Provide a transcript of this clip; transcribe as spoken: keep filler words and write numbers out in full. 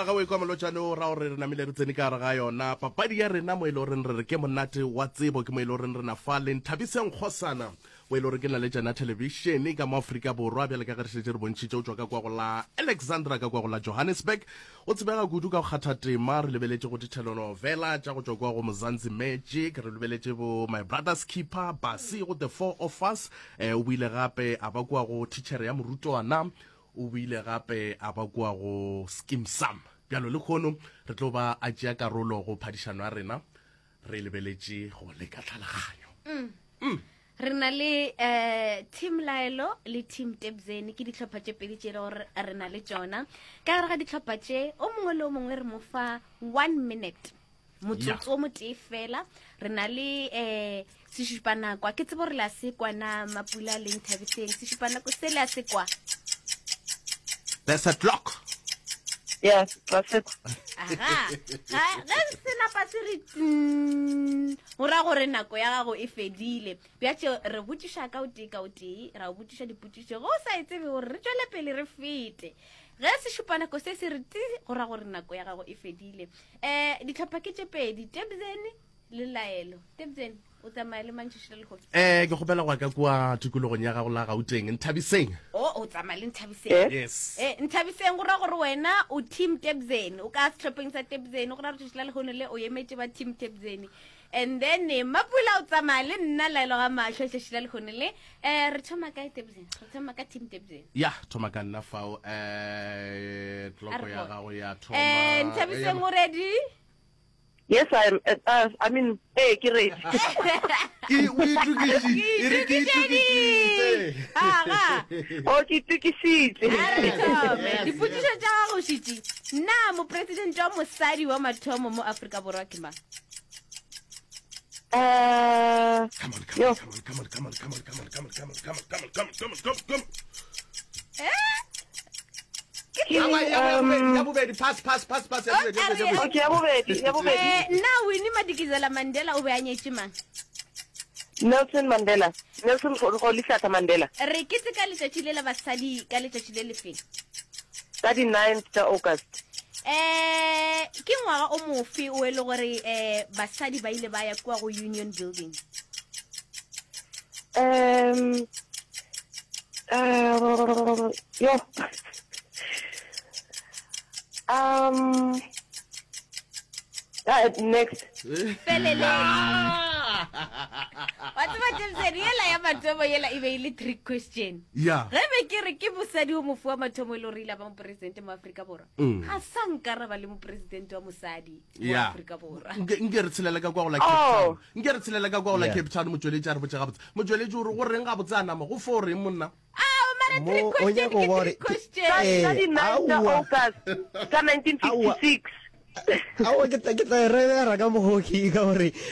ga we kwa molotšano ra gore re namile re tsene ka gare ga yona papadi ya rena mo e le goreng re re ke monate wa tsebo ke mo e le goreng re na fa le nthabiseng kgosana o e le gore ke na le jana television ka mo Afrika borwa bjale ka ge re šetse re bontšhitše o tswa ka kwa go la Alexandra ka kwa go la Johannesburg o tsebega kudu ka go kgatha tema re lebeletše go ditelenovela tša go tswa kwa go Mzansi Magic re lebeletše bo My Brother's Keeper Basi go The Four of Us um o buile gape a ba kwa go teachere ya morutowana o buile gape a ba kwa go Skeem Saam bjalo le khono re tlo ba a tšea karolo go phadišano ya rena re lebeletše go le ka tlhaloganyo mm. mm. re na le uh, team Laelo le team Tebzeni ke ditlhopha tše pedi tše gore re na le tšona ka gare ga ditlhopha tše o mongwe le o mongwe re mo fa one minute motsotso o motee fela re na le um sešupanakwa ke tsebo gore le a sekwana Mapula le Nthabiseng sešupanako se le a sekwa. There's a clock. Yes, that's it. Aha. Ha, se na pa se re o ra gore nako ya gago e fedile. Bjatše re botiša ka o tee ka o tee, ra o botiša dipotšišo go sa itsebe gore re tšwele pele re fete. Ge se šupanako se se re ti go ra gore nako ya gago e fedile. Eh ditlhopha ke tše pedi, Tebzeni le Laelo. Tebzeni o tsamaya le mantšišile le gofi. Eh ke kgopela go ka kwa tikologong ya gago la Gauteng Nthabiseng. O o tsamaya le Nthabiseng. Yes. Eh Nthabiseng go ra gore wena o team Tebzeni o ka setlhopheng sa Tebzeni go ra re tšhila le gone le o emetse ba team Tebzeni. And then Mapula o tsamaya le nna Laelo ga mahlo tšhila le gone le eh re thoma ka Tebzeni re thoma ka team Tebzeni. Ya thoma ka nna fao eh tloko ya gago ya thoma. Eh Nthabiseng o ready? Yes, I'm. Uh, I mean, hey, ke ready. Ke o itukisitse, re ke itukisitse. Ah, ga. O ke itukisitse. Dipotšišo tša gago šitše. Na mo president wa mosadi wa mathomo mo Afrika Borwa ke mang? Uh, come on, come on, come on, come on, come on, come on, come on, come on, come on, come on, come on, come on, come on, come on, come on. Eh? Ya bobedi pass pass pass pass ya bobedi. Okay, ya bobedi, ya bobedi. Eh na Winnie Madikizela Mandela o be a nyetše mang? Nelson Mandela. Nelson Rolihlahla Mandela. Re ke tse ka letšatši le la basadi ka letšatši le lefeng. Ka di ninth of August. Eh ke ngwaga o mofe o ele gore eh basadi ba ile ba ya kwa go Union Building? Um uh yo Um. Uh, next. Felele. What's what you said? Yela ya mathomo yela e be ile trick question. Yeah. Ge be ke re ke bosadi o mofu wa mathomo ile rile ba mo president mo Afrika Borwa. Ha sankara ba le mo president wa mosadi mo Afrika Borwa. Nge re tshelela ka kwa go la Cape Town. Nge re tshelela ka kwa go la Cape Town mo tsweletse a re botsa gabotse. Mo tsweletse o re go reng ga botsana mo go for re monna. Mo o ya go bore ka di ninth of August ka nineteen fifty-six. Awa ke tla ke tla re ra ka mo hoki ka gore